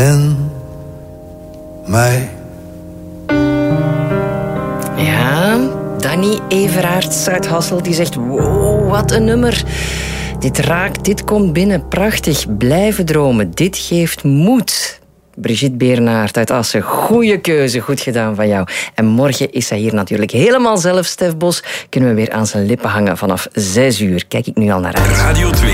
En mij. Ja, Danny Everaerts uit Hassel die zegt: wow, wat een nummer. Dit raakt, dit komt binnen, prachtig. Blijven dromen, dit geeft moed. Brigitte Beernaert uit Assen, goeie keuze, goed gedaan van jou. En morgen is hij hier natuurlijk helemaal zelf, Stef Bos. Kunnen we weer aan zijn lippen hangen vanaf 6 uur. Kijk ik nu al naar uit. Radio 2.